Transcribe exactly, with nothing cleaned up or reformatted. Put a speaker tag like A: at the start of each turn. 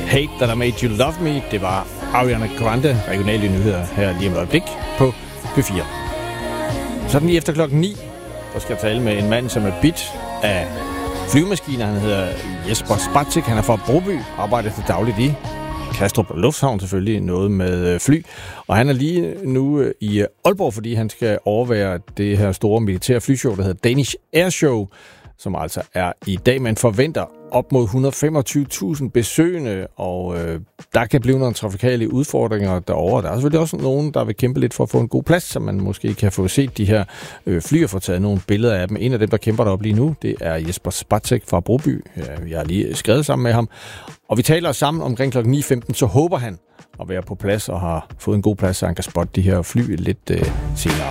A: Hate That I Made You Love Me. Det var Ariana Grande, regionale nyheder her lige om et øjeblik på P fire. Sådan lige efter klokken ni, der skal jeg tale med en mand, som er bit af flyvemaskiner. Han hedder Jesper Spatzek. Han er fra Broby, arbejder til dagligt i Kastrup Lufthavn, selvfølgelig noget med fly. Og han er lige nu i Aalborg, fordi han skal overvære det her store militære flyshow, der hedder Danish Air Show, som altså er i dag. Man forventer op mod et hundrede og femogtyve tusind besøgende, og øh, der kan blive nogle trafikale udfordringer derovre. Der er selvfølgelig også nogen, der vil kæmpe lidt for at få en god plads, så man måske kan få set de her øh, fly og få taget nogle billeder af dem. En af dem, der kæmper deroppe lige nu, det er Jesper Spatzek fra Broby. Jeg har lige skrevet sammen med ham, og vi taler sammen omkring klokken ni femten, så håber han at være på plads og har fået en god plads, så han kan spotte de her fly lidt øh, senere.